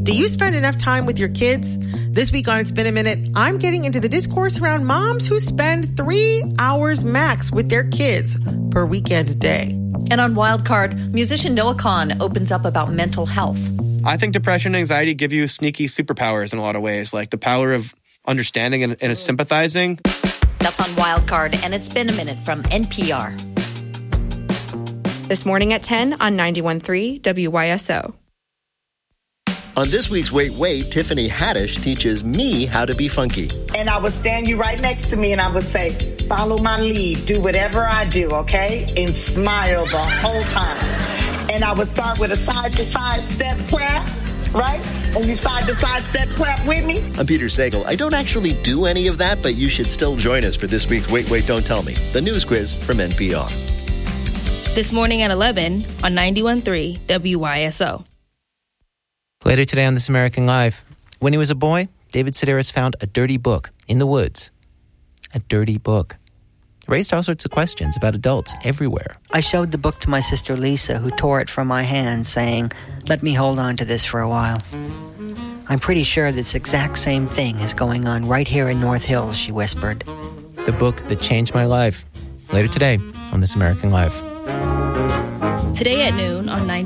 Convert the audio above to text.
Do you spend enough time with your kids? This week on It's Been a Minute, I'm getting into the discourse around moms who spend 3 hours max with their kids per weekend day. And on Wildcard, musician Noah Kahan opens up about mental health. I think depression and anxiety give you sneaky superpowers in a lot of ways, like the power of understanding and sympathizing. That's on Wildcard, and It's Been a Minute from NPR. This morning at 10 on 91.3 WYSO. On this week's Wait, Wait, Tiffany Haddish teaches me how to be funky. And I would stand you right next to me and I would say, follow my lead, do whatever I do, okay? And smile the whole time. And I would start with a side-to-side step clap, right? And you side-to-side step clap with me. I'm Peter Sagal. I don't actually do any of that, but you should still join us for this week's Wait, Wait, Don't Tell Me, the news quiz from NPR. This morning at 11 on 91.3 WYSO. Later today on This American Life, when he was a boy, David Sedaris found a dirty book in the woods. A dirty book. Raised all sorts of questions about adults everywhere. I showed the book to my sister Lisa, who tore it from my hand, saying, "Let me hold on to this for a while." "I'm pretty sure this exact same thing is going on right here in North Hills," she whispered. The book that changed my life. Later today on This American Life. Today at noon on 90.